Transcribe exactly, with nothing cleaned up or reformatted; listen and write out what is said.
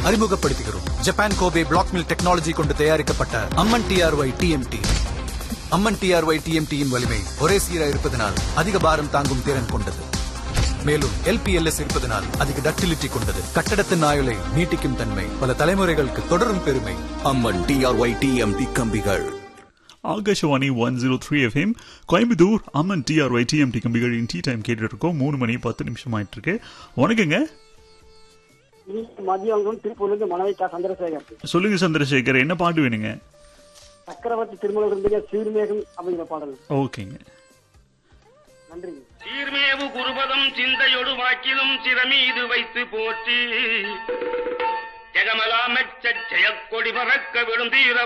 அறிமுகப்படுத்துகிறோம். Japan Kobe black mill technology கொண்டு தயாரிக்கப்பட்ட அம்மன் டிஆர்ஒய் டிஎம்டி. அம்மன் டிஆர்ஒய் டிஎம்டியின் வலிமை ஒரே சீராக இருப்பதனால் அதிக பாரம் தாங்கும் திறன் கொண்டது. மேலும் எல்பிஎல்எஸ் இருப்பதனால் அதிக டக்டிலிட்டி கொண்டது. கட்டடத்தின் ஆயுளை நீட்டிக்கும் தன்மை பல தலைமுறைகளுக்கு தொடரும் பெருமை. அம்மன் டிஆர்ஒய் டிஎம்டி கம்பிகள். Akashvani one zero three FM Coimbatore. அம்மன் டிஆர்ஒய் டிஎம்டி கம்பிகளின் டீ டைம் கேட்டு இருக்கோம். மூணு மணி பத்து நிமிஷம் ஆயிட்டு இருக்கு. வணக்கங்க. மதியம் திருப்பூர்லேருந்து மனைவிக்கா சந்திரசேகர். சொல்லுங்க சந்திரசேகர், என்ன பாட்டு வேணுங்க? சக்கரவர்த்தி திருமணம் இருந்தீங்க சீர்மேகம் அப்படிங்கிற பாடல். ஓகேங்க, நன்றி. சீர்மேவு குருபதம் சிந்தையொடு வாக்கிலும் சிறமீது வைத்து போற்றி ஜெகமலா மெச்ச ஜெயக்கொடி பறக்க விழுந்தீர